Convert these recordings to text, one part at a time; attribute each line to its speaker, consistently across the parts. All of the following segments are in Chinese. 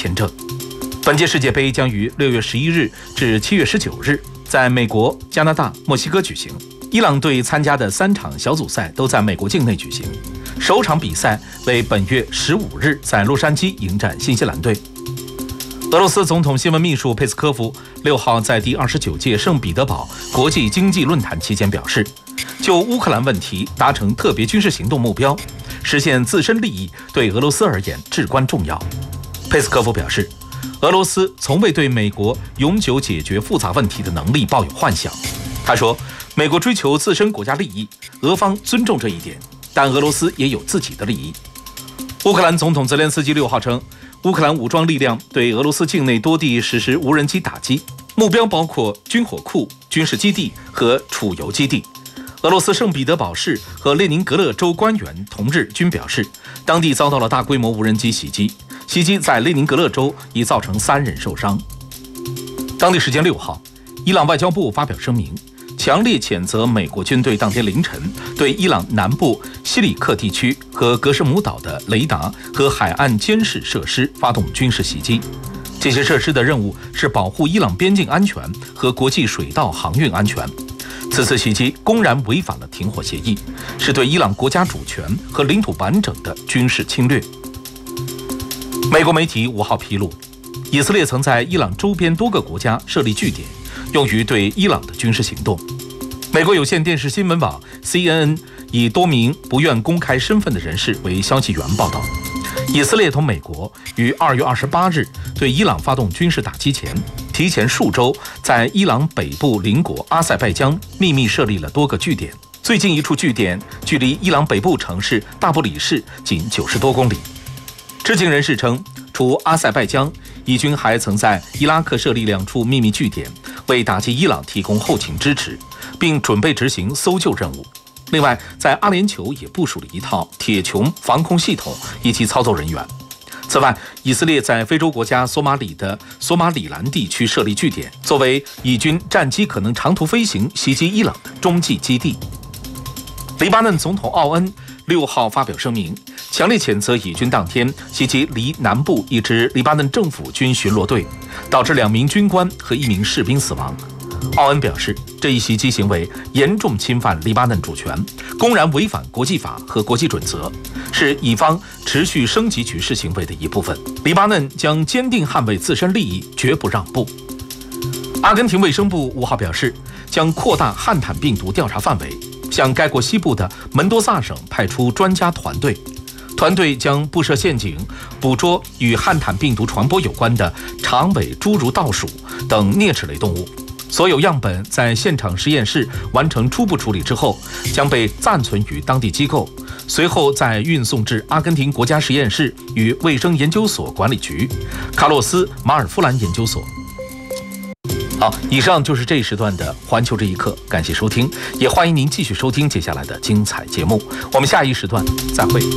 Speaker 1: 签证。本届世界杯将于6月11日至7月19日在美国、加拿大、墨西哥举行。伊朗队参加的3场小组赛都在美国境内举行，首场比赛为本月15日在洛杉矶迎战新西兰队。俄罗斯总统新闻秘书佩斯科夫6号在第29届圣彼得堡国际经济论坛期间表示，就乌克兰问题达成特别军事行动目标，实现自身利益对俄罗斯而言至关重要。佩斯科夫表示，俄罗斯从未对美国永久解决复杂问题的能力抱有幻想。他说，美国追求自身国家利益，俄方尊重这一点，但俄罗斯也有自己的利益。乌克兰总统泽连斯基6号称，乌克兰武装力量对俄罗斯境内多地实施无人机打击，目标包括军火库、军事基地和储油基地。俄罗斯圣彼得堡市和列宁格勒州官员同日均表示，当地遭到了大规模无人机袭击，袭击在列宁格勒州已造成3人受伤。当地时间6号，伊朗外交部发表声明，强烈谴责美国军队当天凌晨对伊朗南部西里克地区和格什姆岛的雷达和海岸监视设施发动军事袭击。这些设施的任务是保护伊朗边境安全和国际水道航运安全。此次袭击公然违反了停火协议，是对伊朗国家主权和领土完整的军事侵略。美国媒体5号披露，以色列曾在伊朗周边多个国家设立据点，用于对伊朗的军事行动。美国有线电视新闻网 CNN 以多名不愿公开身份的人士为消息源报道，以色列同美国于2月28日对伊朗发动军事打击前，提前数周在伊朗北部邻国阿塞拜疆秘密设立了多个据点。最近一处据点距离伊朗北部城市大不里士仅90多公里。知情人士称，除阿塞拜疆，以军还曾在伊拉克设立2处秘密据点，为打击伊朗提供后勤支持，并准备执行搜救任务。另外，在阿联酋也部署了一套铁穹防空系统以及操作人员。此外，以色列在非洲国家索马里的索马里兰地区设立据点，作为以军战机可能长途飞行袭击伊朗的中继基地。黎巴嫩总统奥恩6号发表声明，强烈谴责以军当天袭击离南部一支黎巴嫩政府军巡逻队，导致2名军官和1名士兵死亡。奥恩表示，这一袭击行为严重侵犯黎巴嫩主权，公然违反国际法和国际准则，是以方持续升级局势行为的一部分。黎巴嫩将坚定捍卫自身利益，绝不让步。阿根廷卫生部5号表示，将扩大汉坦病毒调查范围，向该国西部的门多萨省派出专家团队。团队将布设陷阱，捕捉与汉坦病毒传播有关的长尾侏儒倒鼠等啮齿类动物。所有样本在现场实验室完成初步处理之后，将被暂存于当地机构，随后再运送至阿根廷国家实验室与卫生研究所管理局、卡洛斯·马尔夫兰研究所。好，以上就是这一时段的环球这一刻，感谢收听，也欢迎您继续收听接下来的精彩节目。我们下一时段再会。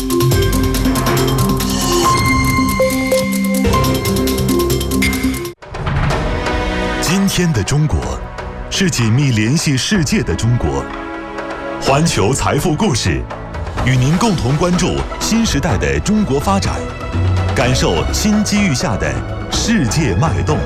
Speaker 2: 今天的中国是紧密联系世界的中国。环球财富故事与您共同关注新时代的中国发展，感受新机遇下的世界脉动。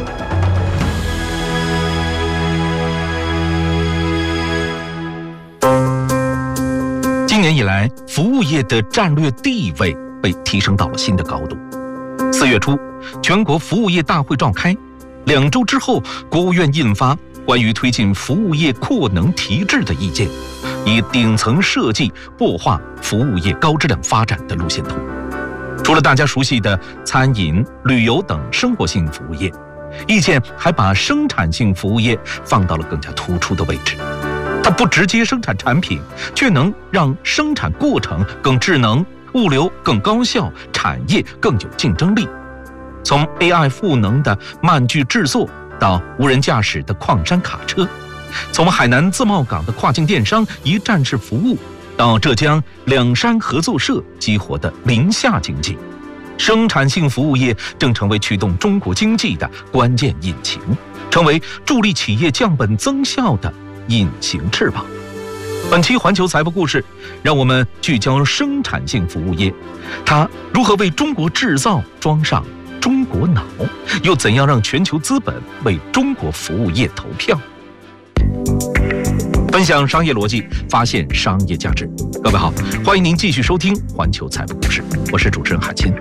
Speaker 1: 今年以来，服务业的战略地位被提升到了新的高度。4月初，全国服务业大会召开，2周之后，国务院印发关于推进服务业扩能提质的意见，以顶层设计擘画服务业高质量发展的路线图。除了大家熟悉的餐饮、旅游等生活性服务业，意见还把生产性服务业放到了更加突出的位置。它不直接生产产品，却能让生产过程更智能，物流更高效，产业更有竞争力。从 AI 赋能的慢具制作到无人驾驶的矿山卡车，从海南自贸港的跨境电商一站式服务，到浙江两山合作社激活的林下经济，生产性服务业正成为驱动中国经济的关键引擎，成为助力企业降本增效的隐形翅膀。本期环球财富故事，让我们聚焦生产性服务业，它如何为中国制造装上中国国脑，又怎样让全球资本为中国服务业投票？分享商业逻辑，发现商业价值。各位好，欢迎您继续收听环球财富故事，我是主持人海清。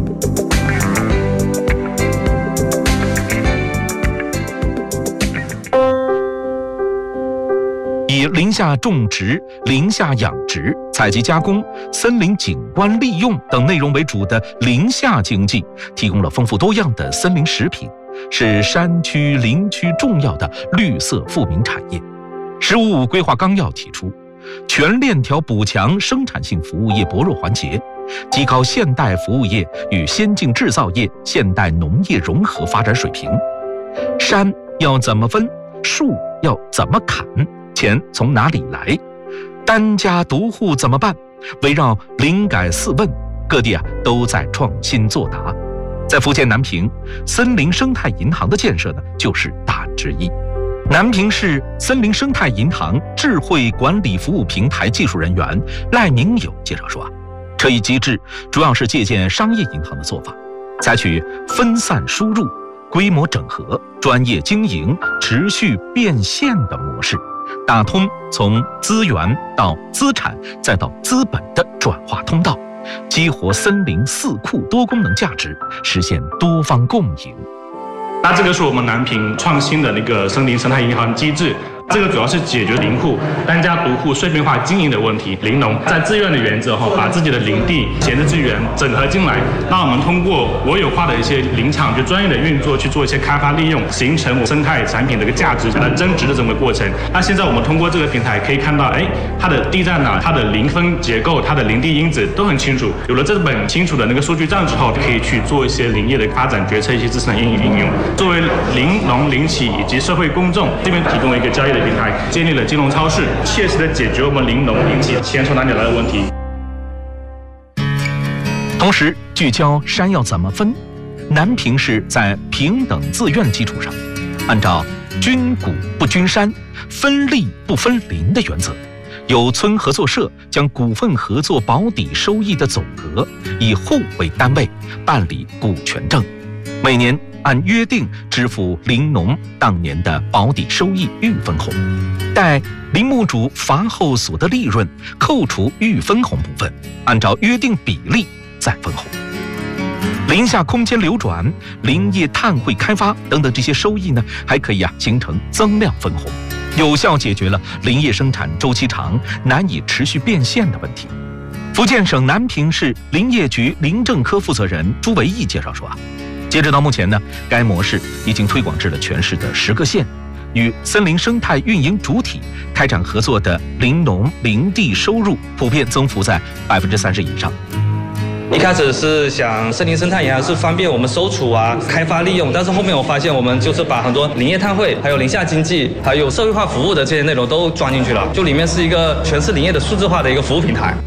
Speaker 1: 以林下种植、林下养殖、采集加工、森林景观利用等内容为主的林下经济，提供了丰富多样的森林食品，是山区、林区重要的绿色富民产业。“十五五”规划纲要提出，全链条补强生产性服务业薄弱环节，提高现代服务业与先进制造业、现代农业融合发展水平。山要怎么分？树要怎么砍？钱从哪里来？单家独户怎么办？围绕林改四问，各地都在创新作答。在福建南平，森林生态银行的建设呢，就是答案之一。南平市森林生态银行智慧管理服务平台技术人员赖明友介绍说，这一机制主要是借鉴商业银行的做法，采取分散输入、规模整合、专业经营、持续变现的模式，打通从资源到资产再到资本的转化通道，激活森林四库多功能价值，实现多方共赢。
Speaker 3: 那这个是我们南平创新的那个森林生态银行机制，这个主要是解决林户单家独户碎片化经营的问题。林农在自愿的原则把自己的林地闲置资源整合进来，那我们通过国有化的一些林场就专业的运作去做一些开发利用，形成生态产品的一个价值来增值的这么过程。那现在我们通过这个平台可以看到，它的地占它的林分结构、它的林地因子都很清楚。有了这本清楚的那个数据账之后，可以去做一些林业的发展决策、一些知识的应用。作为林农、林企以及社会公众这边提供一个交易的平台，建立了金融超市，切实的解决我们林农林企钱从哪里来的问题。
Speaker 1: 同时聚焦山要怎么分，南平市在平等自愿基础上，按照均谷不均山、分利不分林的原则，有村合作社将股份合作保底收益的总额以户为单位办理股权证，每年按约定支付林农当年的保底收益预分红，待林木主伐后所得利润扣除预分红部分，按照约定比例再分红。林下空间流转、林业碳汇开发等等这些收益呢，还可以形成增量分红，有效解决了林业生产周期长、难以持续变现的问题。福建省南平市林业局林政科负责人朱维义介绍说，截止到目前呢，该模式已经推广至了全市的10个县，与森林生态运营主体开展合作的林农林地收入普遍增幅在30%以上。
Speaker 4: 一开始是想森林生态银行是方便我们收储开发利用，但是后面我发现我们就是把很多林业碳汇、还有林下经济、还有社会化服务的这些内容都装进去了，就里面是一个全是林业的数字化的一个服务平台。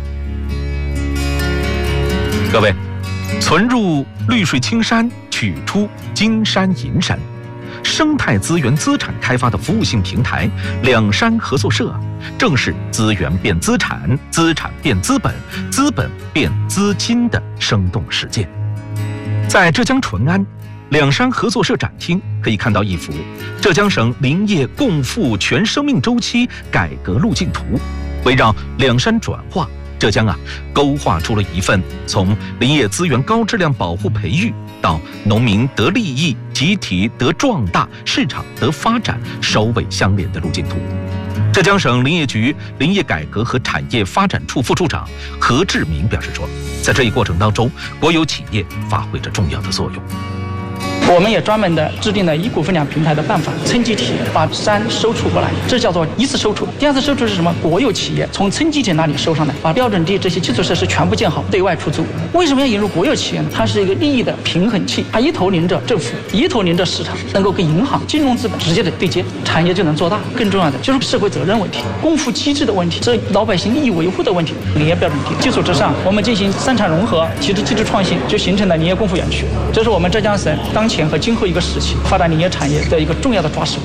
Speaker 1: 各位，存入绿水青山，取出金山银山，生态资源资产开发的服务性平台两山合作社，正是资源变资产、资产变资本、资本变资金的生动实践。在浙江淳安两山合作社展厅可以看到一幅浙江省林业共富全生命周期改革路径图，围绕两山转化，浙江勾画出了一份从林业资源高质量保护培育到农民得利益、集体得壮大、市场得发展首尾相连的路径图。浙江省林业局林业改革和产业发展处副处长何志明表示说，在这一过程当中，国有企业发挥着重要的作用。
Speaker 5: 我们也专门的制定了一股分两平台的办法，村级体把山收储过来，这叫做一次收储。第二次收储是什么？国有企业从村级体那里收上来，把标准地这些基础设施全部建好，对外出租。为什么要引入国有企业呢？它是一个利益的平衡器，它一头连着政府，一头连着市场，能够跟银行、金融资本直接的对接，产业就能做大。更重要的就是社会责任问题、共富机制的问题，这老百姓利益维护的问题。林业标准地基础之上，我们进行三产融合、提质机制创新，就形成了林业共富园区。这是我们浙江省当前和今后一个时期发展林业产业的一个重要的抓手。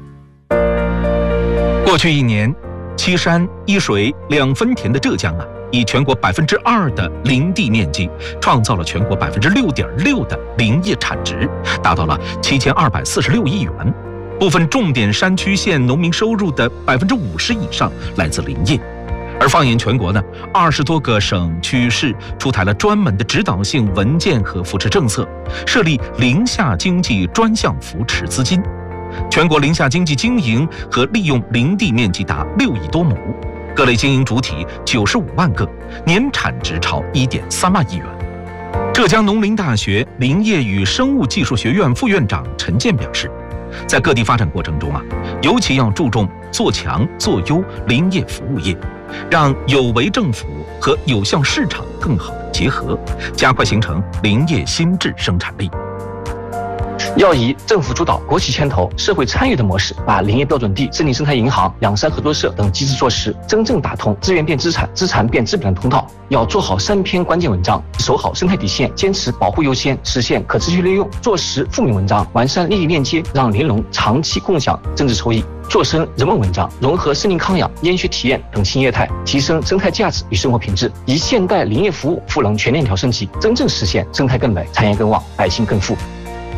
Speaker 1: 过去1年，7山1水2分田的浙江以全国2%的林地面积，创造了全国6.6%的林业产值，达到了7246亿元。部分重点山区县农民收入的50%以上来自林业。而放眼全国呢，20多个省区市出台了专门的指导性文件和扶持政策，设立林下经济专项扶持资金。全国林下经济经营和利用林地面积达6亿多亩，各类经营主体95万个，年产值超1.3万亿元。浙江农林大学林业与生物技术学院副院长陈健表示，在各地发展过程中尤其要注重做强做优林业服务业，让有为政府和有效市场更好的结合，加快形成林业新质生产力。
Speaker 6: 要以政府主导、国企牵头、社会参与的模式，把林业标准地、森林生态银行、两山合作社等机制做实，真正打通资源变资产、资产变资本的通道。要做好3篇关键文章，守好生态底线，坚持保护优先，实现可持续利用，做实负面文章，完善利益链接，让林农长期共享政治收益。做深人文文章，融合森林康养、烟学体验等新业态，提升生态价值与生活品质，以现代林业服务赋能全链条升级，真正实现生态更美、产业更旺、百姓更富。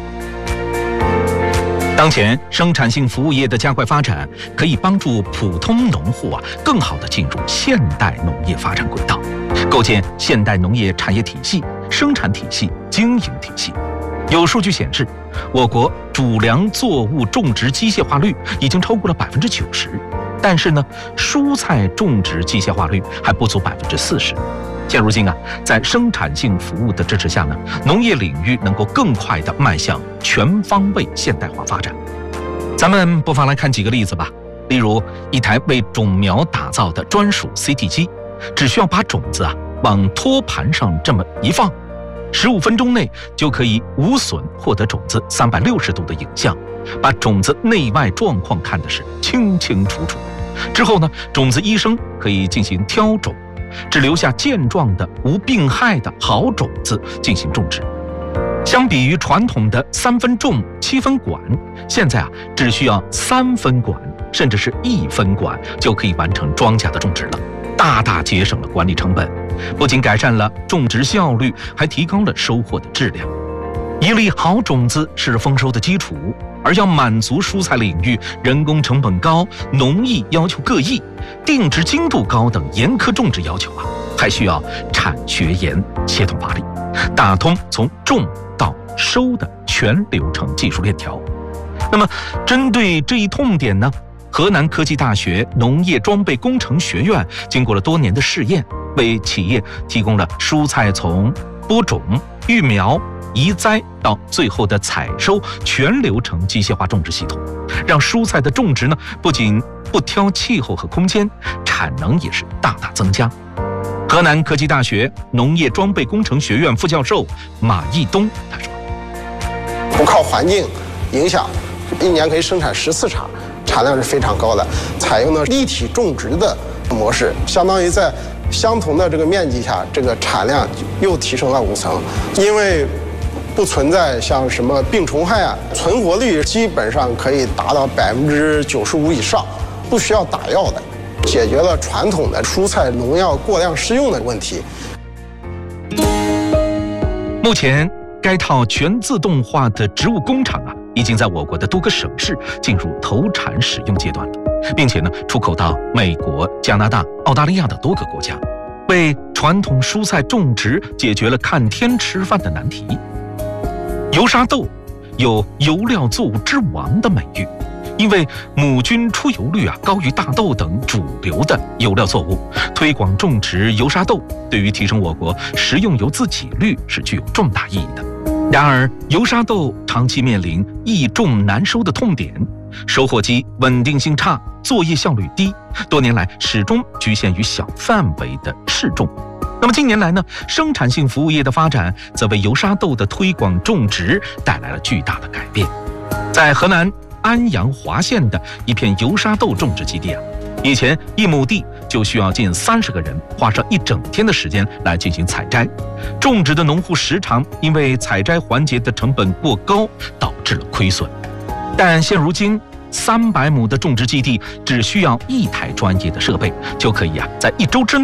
Speaker 1: 当前生产性服务业的加快发展，可以帮助普通农户更好地进入现代农业发展轨道，构建现代农业产业体系、生产体系、经营体系。有数据显示，我国主粮作物种植机械化率已经超过了90%，但是呢，蔬菜种植机械化率还不足40%。现如今在生产性服务的支持下呢，农业领域能够更快地迈向全方位现代化发展。咱们不妨来看几个例子吧。例如，一台为种苗打造的专属 CT 机，只需要把种子往托盘上这么一放，15分钟内就可以无损获得种子360度的影像，把种子内外状况看的是清清楚楚。之后呢，种子医生可以进行挑种，只留下健壮的、无病害的好种子进行种植。相比于传统的3分种7分管，现在只需要3分管，甚至是1分管就可以完成庄稼的种植了，大大节省了管理成本，不仅改善了种植效率，还提高了收获的质量。一粒好种子是丰收的基础，而要满足蔬菜领域人工成本高、农艺要求各异、定植精度高等严苛种植要求还需要产学研协同发力，打通从种到收的全流程技术链条。那么，针对这一痛点呢，河南科技大学农业装备工程学院经过了多年的试验，为企业提供了蔬菜从播种、育苗、移栽到最后的采收全流程机械化种植系统，让蔬菜的种植呢不仅不挑气候和空间，产能也是大大增加。河南科技大学农业装备工程学院副教授马义东他说：“
Speaker 7: 不靠环境影响，1年可以生产14场，产量是非常高的。采用了立体种植的模式，相当于在相同的这个面积下，这个产量又提升了5层，因为不存在像什么病虫害存活率基本上可以达到95%以上，不需要打药的，解决了传统的蔬菜农药过量施用的问题。”
Speaker 1: 目前，该套全自动化的植物工厂已经在我国的多个省市进入投产使用阶段了，并且呢，出口到美国、加拿大、澳大利亚的多个国家，为传统蔬菜种植解决了看天吃饭的难题。油沙豆有油料作物之王的美誉，因为母菌出油率高于大豆等主流的油料作物，推广种植油沙豆对于提升我国食用油自给率是具有重大意义的。然而，油沙豆长期面临易种难收的痛点，收获期稳定性差，作业效率低，多年来始终局限于小范围的试种。那么近年来呢，生产性服务业的发展则为油沙豆的推广种植带来了巨大的改变。在河南安阳滑县的一片油沙豆种植基地以前1亩地就需要近30个人花上1整天的时间来进行采摘，种植的农户时常因为采摘环节的成本过高，导致了亏损。但现如今300亩的种植基地只需要1台专业的设备，就可以在1周之内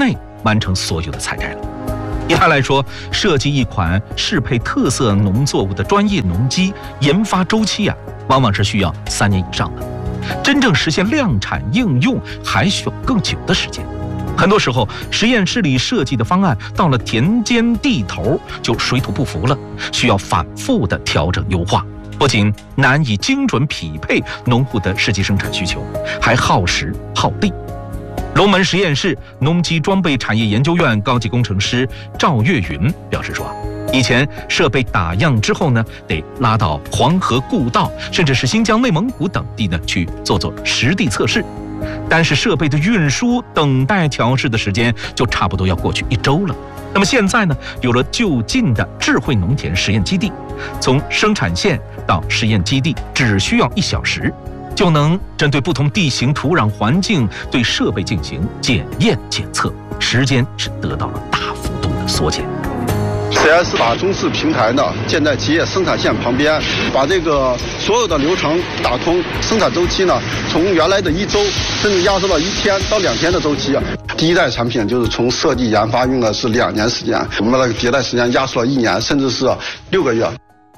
Speaker 1: 完成所有的采摘了。一般来说，设计一款适配特色农作物的专业农机，研发周期往往是需要3年以上的，真正实现量产应用还需要更久的时间。很多时候，实验室里设计的方案到了田间地头就水土不服了，需要反复的调整优化，不仅难以精准匹配农户的实际生产需求，还耗时耗力。龙门实验室农机装备产业研究院高级工程师赵月云表示说，以前设备打样之后呢，得拉到黄河故道，甚至是新疆、内蒙古等地呢去做实地测试。但是设备的运输、等待调试的时间就差不多要过去1周了。那么现在呢，有了就近的智慧农田实验基地，从生产线到实验基地只需要1小时，就能针对不同地形、土壤环境对设备进行检验检测，时间是得到了大幅度的缩减。
Speaker 8: 实验室把中式平台呢建在企业生产线旁边，把这个所有的流程打通，生产周期呢从原来的1周甚至压缩到1天到2天的周期。第一代产品就是从设计研发用的是2年时间，我们那个迭代时间压缩了1年，甚至是6个月。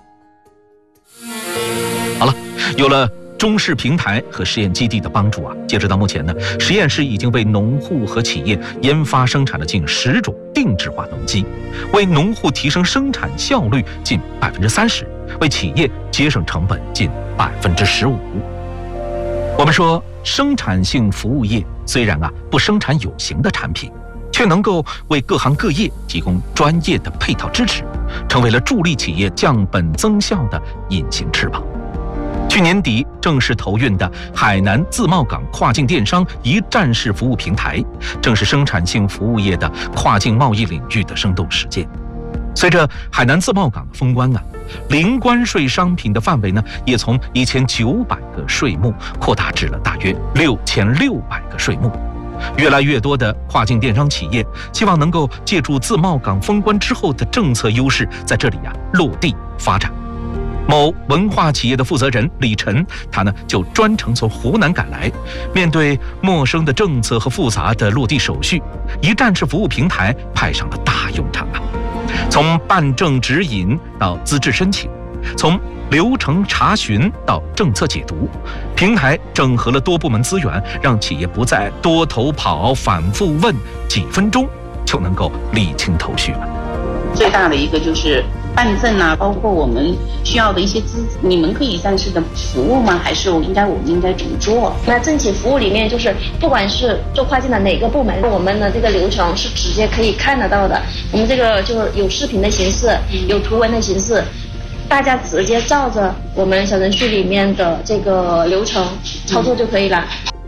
Speaker 1: 好了，有了中式平台和实验基地的帮助截止到目前呢，实验室已经为农户和企业研发生产了近10种定制化农机，为农户提升生产效率近30%，为企业节省成本近15%。我们说，生产性服务业虽然不生产有形的产品，却能够为各行各业提供专业的配套支持，成为了助力企业降本增效的隐形翅膀。去年底正式投运的海南自贸港跨境电商一站式服务平台，正是生产性服务业的跨境贸易领域的生动实践。随着海南自贸港的封关零关税商品的范围呢，也从1900个税目扩大至了大约6600个税目。越来越多的跨境电商企业希望能够借助自贸港封关之后的政策优势，在这里落地发展。某文化企业的负责人李晨，他呢就专程从湖南赶来，面对陌生的政策和复杂的落地手续，一站式服务平台派上了大用场从办证指引到资质申请，从流程查询到政策解读，平台整合了多部门资源，让企业不再多头跑、反复问，几分钟就能够理清头绪了。
Speaker 9: 最大的一个就是办证包括我们需要的一些资，你们可以暂时的服务吗？还是我们应该怎么做？
Speaker 10: 那政企服务里面，就是不管是做跨境的哪个部门，我们的这个流程是直接可以看得到的。我们这个就是有视频的形式，有图文的形式，大家直接照着我们小程序里面的这个流程操作就可以了。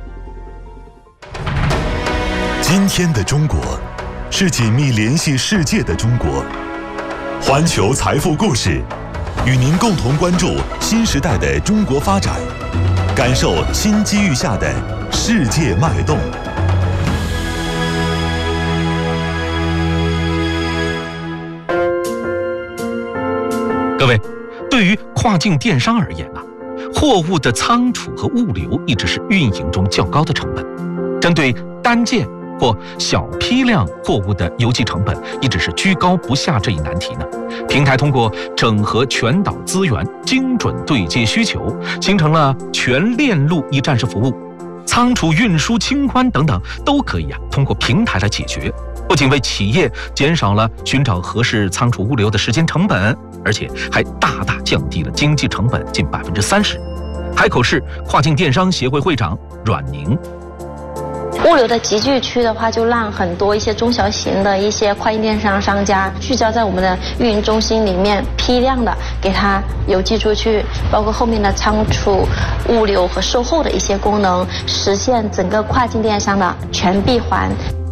Speaker 2: 今天的中国是紧密联系世界的中国。环球财富故事，与您共同关注新时代的中国发展，感受新机遇下的世界脉动。
Speaker 1: 各位，对于跨境电商而言货物的仓储和物流一直是运营中较高的成本。针对单件或小批量货物的邮寄成本一直是居高不下这一难题呢，平台通过整合全岛资源，精准对接需求，形成了全链路一站式服务，仓储、运输、清关等等都可以通过平台来解决。不仅为企业减少了寻找合适仓储物流的时间成本，而且还大大降低了经济成本近30%。海口市跨境电商协会会长阮宁。
Speaker 10: 物流的集聚区的话，就让很多一些中小型的一些跨境电商商家聚焦在我们的运营中心里面，批量的给它邮寄出去，包括后面的仓储、物流和售后的一些功能，实现整个跨境电商的全闭环。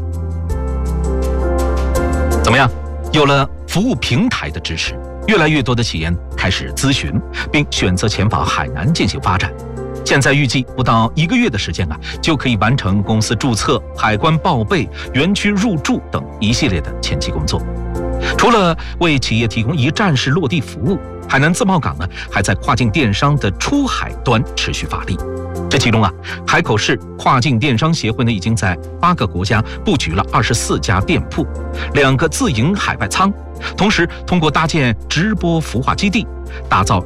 Speaker 1: 怎么样？有了服务平台的支持，越来越多的企业开始咨询，并选择前往海南进行发展。现在预计不到1个月的时间就可以完成公司注册、海关报备、园区入驻等一系列的前期工作。除了为企业提供一站式落地服务，海南自贸港还在跨境电商的出海端持续发力。 这其中海口市跨境电商协会呢，已经在8个国家布局了24家店铺，2个自营海外仓，同时通过搭建直播孵化基地，打造